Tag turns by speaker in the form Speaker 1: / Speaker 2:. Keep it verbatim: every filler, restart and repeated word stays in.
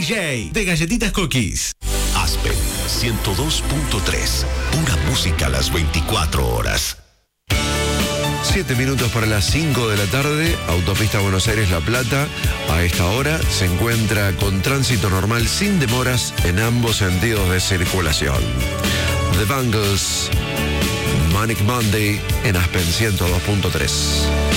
Speaker 1: J de Galletitas Cookies.
Speaker 2: Aspen ciento dos punto tres. Pura música a las veinticuatro horas.
Speaker 3: Siete minutos para las cinco de la tarde, autopista Buenos Aires-La Plata. A esta hora se encuentra con tránsito normal sin demoras en ambos sentidos de circulación. The Bangles, Manic Monday en Aspen ciento dos punto tres.